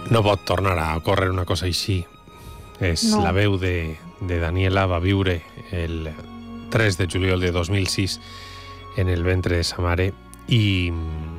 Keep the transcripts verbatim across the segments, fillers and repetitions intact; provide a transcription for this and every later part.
No pot tornar a ocórrer una cosa així. És No. la veu de, de Daniela. Va viure el tres de juliol de dos mil sis en el ventre de sa mare i,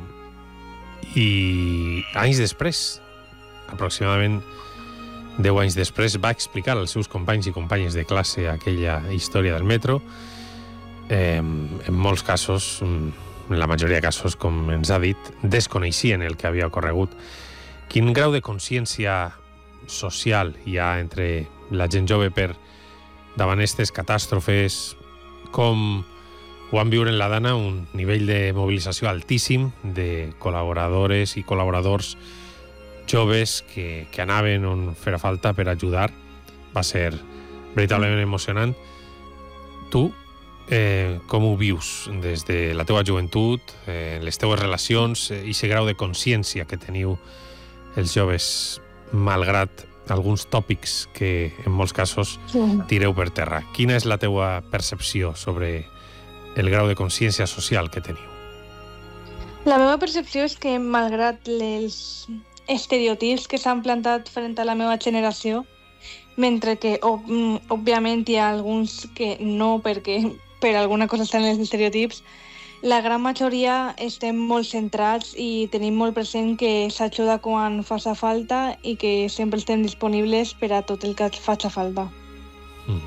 i anys després, aproximadament deu anys després, va explicar als seus companys i companyes de classe aquella història del metro. Eh, en molts casos, en la majoria de casos, com ens ha dit, desconeixien el que havia ocorregut. Quin grau de consciència social hi ha entre la gent jove per davant aquestes catàstrofes? Com ho van viure en la Dana? Un nivell de mobilització altíssim de col·laboradores i col·laboradors joves que, que anaven on fera falta per ajudar. Va ser veritablement emocionant. Tu, eh, com ho vius des de la teua joventut, eh, les teues relacions i eh, aquest grau de consciència que teniu els joves, malgrat alguns tòpics que en molts casos tireu per terra? Quina és la teua percepció sobre el grau de consciència social que teniu? La meva percepció és que, malgrat els estereotips que s'han plantat front a la meva generació, mentre que, ob òbviament, hi ha alguns que no, perquè per alguna cosa estan els estereotips, la gran majoria estem molt centrats i tenim molt present que s'ajuda quan faci falta i que sempre estem disponibles per a tot el que faci falta. Mm.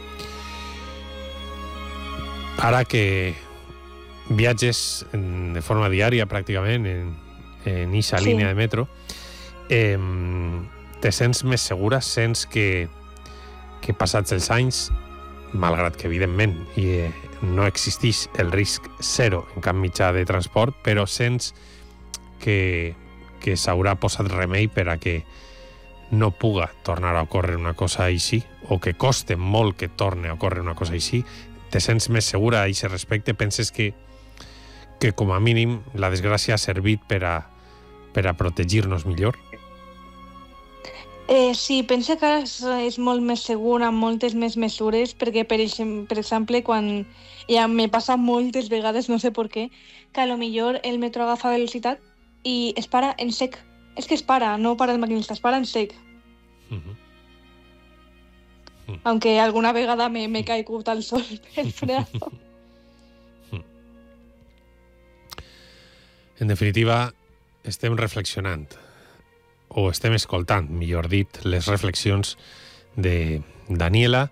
Ara que viatges de forma diària pràcticament en, en eixa Sí. línia de metro, eh, te sents més segura? Sents que, que passats els anys, malgrat que evidentment i, eh, no existeix el risc zero en cap mitjà de transport, però sents que, que s'haurà posat remei per a que no puga tornar a ocórrer una cosa així, o que coste molt que torne a ocórrer una cosa així? Te sents més segura a aquest respecte? Penses que, que com a mínim la desgràcia ha servit per a, per a protegir-nos millor? Eh, sí, penso que ara és, és molt més segur amb moltes més mesures, perquè, per, exem per exemple, quan ja me passa moltes vegades, no sé per què, que a lo millor el metro agafa velocitat i es para en sec. És que es para, no para el maquinista, es para en sec. Uh-huh. Aunque alguna vegada me, me he caigut al sol per frenar. En definitiva, estem reflexionant, o estem escoltant, millor dit, les reflexions de Daniela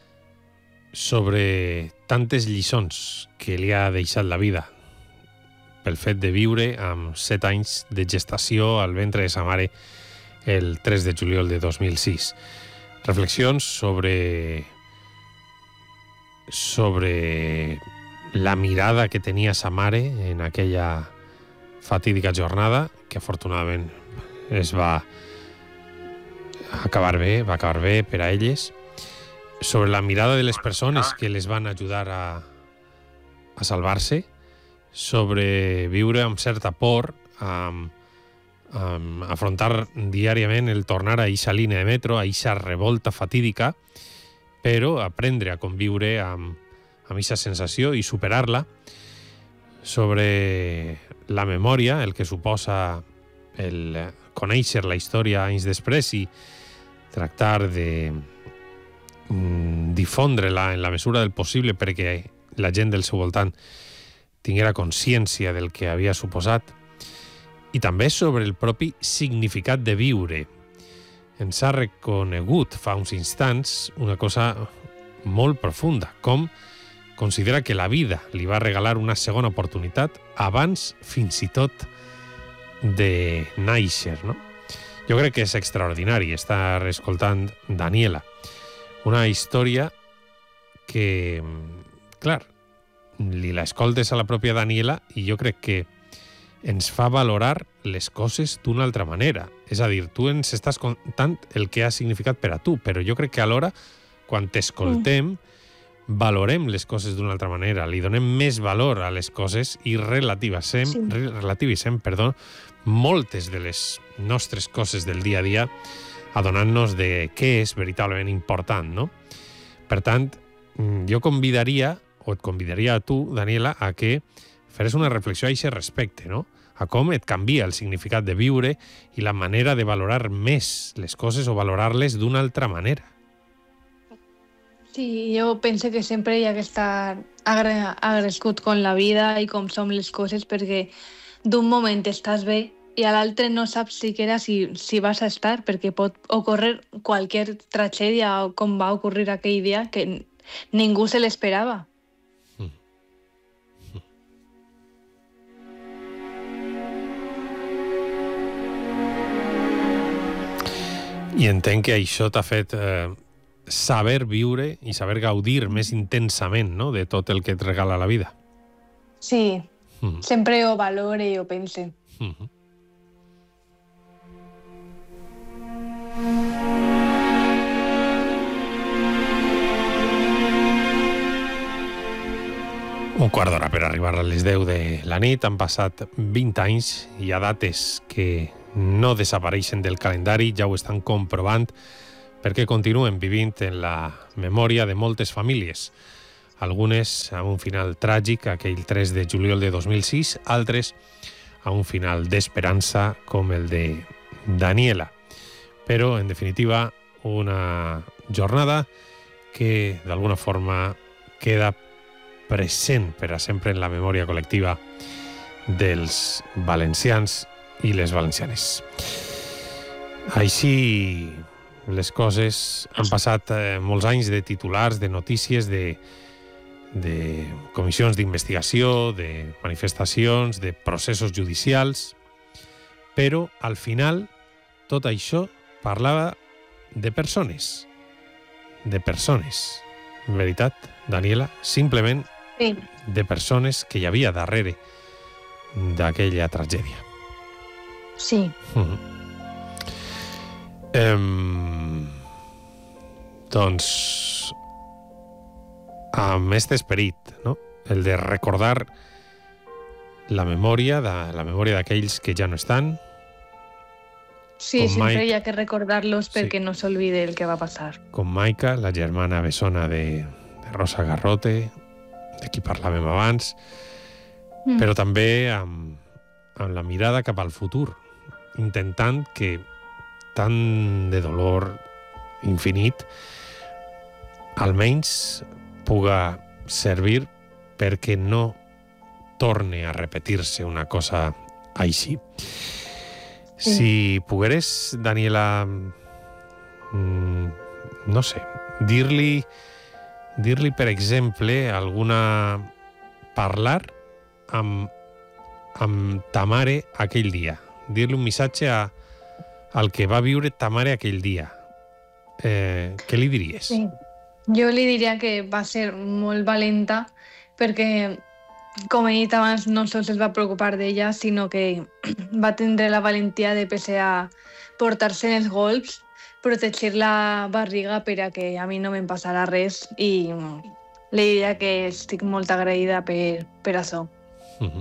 sobre tantes lliçons que li ha deixat la vida pel fet de viure amb set anys de gestació al ventre de sa mare el tres de juliol de dos mil sis. Reflexions sobre sobre la mirada que tenia sa mare en aquella fatídica jornada, que afortunadament es va acabar bé, va acabar bé per a elles, sobre la mirada de les persones que les van ajudar a, a salvar-se, sobre viure amb certa por, amb, amb afrontar diàriament el tornar a eixa línia de metro, a eixa revolta fatídica, però aprendre a conviure amb, amb eixa sensació i superar-la, sobre la memòria, el que suposa el conèixer la història anys després i tractar de mm, difondre-la en la mesura del possible perquè la gent del seu voltant tinguera consciència del que havia suposat, i també sobre el propi significat de viure. Ens ha reconegut fa uns instants una cosa molt profunda, com considera que la vida li va regalar una segona oportunitat abans fins i tot de nàixer, no? Jo crec que és extraordinari estar escoltant Daniela. Una història que, clar, li l'escoltes a la pròpia Daniela i jo crec que ens fa valorar les coses d'una altra manera. És a dir, tu ens estàs contant el que ha significat per a tu, però jo crec que alhora, quan t'escoltem, mm. valorem les coses d'una altra manera, li donem més valor a les coses i relativitzem, sí. relativitzem perdó, moltes de les nostres coses del dia a dia, adonant-nos de què és veritablement important, no? Per tant, jo convidaria, o et convidaria a tu, Daniela, a que feres una reflexió a aquest respecte, no? a com et canvia el significat de viure i la manera de valorar més les coses o valorar-les d'una altra manera. Sí, jo penso que sempre hi ha que estar agra agraïscut con la vida i com som les coses, perquè d'un moment estàs bé i a l'altre no saps siquiera si, si vas a estar, perquè pot ocórrer qualsevol tragèdia com va ocórrer aquell dia que ningú se l'esperava. I entenc que això t'ha fet eh, saber viure i saber gaudir més intensament, no?, de tot el que et regala la vida. Sí, mm. sempre ho valore i ho pense. Mm-hmm. Un quart d'hora per arribar a les deu de la nit. Han passat vint anys i hi ha dates que no desapareixen del calendari, ja ho estan comprovant, perquè continuen vivint en la memòria de moltes famílies. Algunes amb un final tràgic, aquell tres de juliol de dos mil sis, altres a un final d'esperança, com el de Daniela. Però, en definitiva, una jornada que, d'alguna forma, queda present per a sempre en la memòria col·lectiva dels valencians i les valencianes. Així les coses, han passat eh, molts anys de titulars, de notícies, de, de comissions d'investigació, de manifestacions, de processos judicials, però al final tot això parlava de persones, de persones. En veritat, Daniela, simplement Sí. de persones que hi havia darrere d'aquella tragèdia. Sí. Mm-hmm. Um, doncs, amb aquest esperit, no?, el de recordar la memòria, de, la memòria d'aquells que ja no estan. Sí, Com sempre Mike. hi ha que recordar-los perquè Sí. no s'olvide el que va passar. Com Maica, la germana bessona de, de Rosa Garrote, de qui parlàvem abans, Mm. però també amb, amb la mirada cap al futur, intentant que tant de dolor infinit almenys puga servir perquè no torne a repetir-se una cosa així. Sí. Si pogueres, Daniela, mm, no sé, dir-li dir-li, per exemple, alguna... parlar amb, amb ta mare aquell dia. Dir-li un missatge a, al que va viure ta mare aquell dia. Eh, què li diries? Sí. Jo li diria que va ser molt valenta perquè, com he dit abans, no sols es va preocupar d'ella, sinó que va tindre la valentia de, pese a portar-se els golps, protegir la barriga per a que a mi no me'n passarà res, i li diria que estic molt agraïda per, per això. Uh-huh.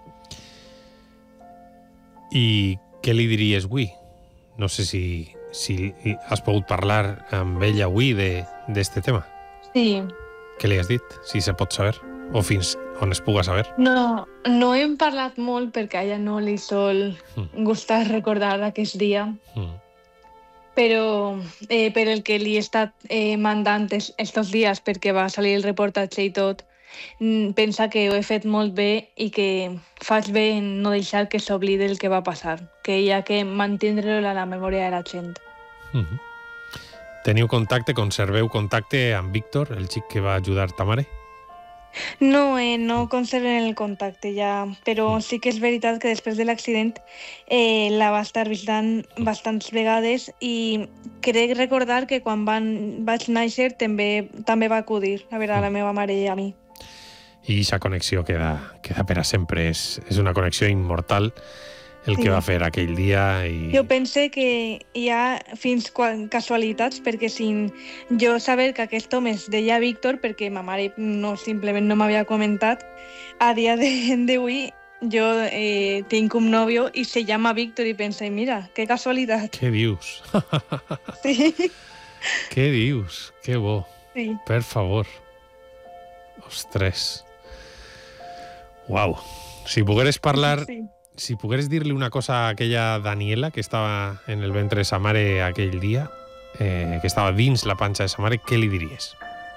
I què li diries avui? No sé si, si has pogut parlar amb ella avui d'este tema. Sí. Què li has dit, si se pot saber? O fins on es puga saber? No, no hem parlat molt perquè a ella no li sol Mm. gustar recordar aquest dia, Mm. però eh, per el que li he estat eh, mandant es- estos dies perquè va salir el reportatge i tot, mm, pensa que ho he fet molt bé i que faig bé en no deixar que s'oblide el que va passar, que hi ha que mantindre-ho a la memòria de la gent. Mm-hmm. Teniu contacte, conserveu contacte amb Víctor, el xic que va ajudar ta mare? No, eh, no conserven el contacte ja, però sí que és veritat que després de l'accident eh, la va estar visitant bastants vegades i crec recordar que quan van, vaig néixer també també va acudir a veure a la meva mare i a mi. I aquesta connexió queda, queda per a sempre. És, és una connexió immortal el Sí. que va fer aquell dia. I... Jo pense que hi ha fins quan casualitats, perquè sin jo saber que aquest home es deia Víctor, perquè ma mare no, simplement no m'havia comentat, a dia de- d'avui jo eh, tinc un nòvio i se llama Víctor i pense, mira, que casualitat. Què dius? Sí, Què dius? Que bo. sí. Per favor. Ostres. Uau. Si pogueres parlar... Sí. si pogueres dir-li una cosa a aquella Daniela que estava en el ventre de sa mare aquell dia, eh, que estava dins la panxa de sa mare, què li diries?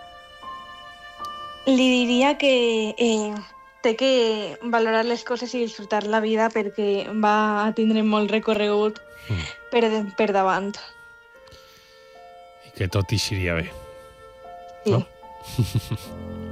Li diria que eh, té que valorar les coses i disfrutar la vida perquè va tindre molt recorregut mm. per, per davant. I que tot ixiria bé. Sí. No?